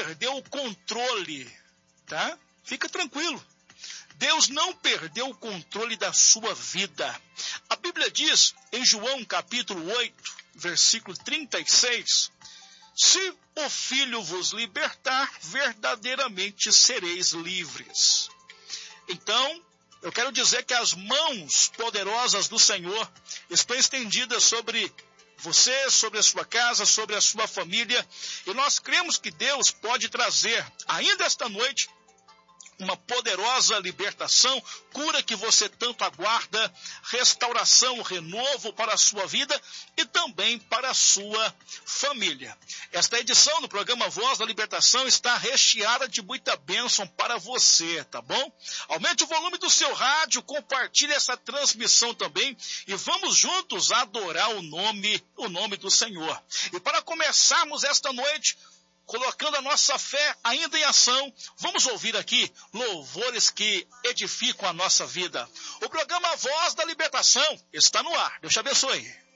perdeu o controle, tá? Fica tranquilo. Deus não perdeu o controle da sua vida. A Bíblia diz, em João capítulo 8, versículo 36, se o Filho vos libertar, verdadeiramente sereis livres. Então, eu quero dizer que as mãos poderosas do Senhor estão estendidas sobre você, sobre a sua casa, sobre a sua família. E nós cremos que Deus pode trazer, ainda esta noite, uma poderosa libertação, cura que você tanto aguarda, restauração, renovo para a sua vida e também para a sua família. Esta edição do programa Voz da Libertação está recheada de muita bênção para você, tá bom? Aumente o volume do seu rádio, compartilhe essa transmissão também e vamos juntos adorar o nome do Senhor. E para começarmos esta noite, colocando a nossa fé ainda em ação, vamos ouvir aqui louvores que edificam a nossa vida. O programa Voz da Libertação está no ar. Deus te abençoe.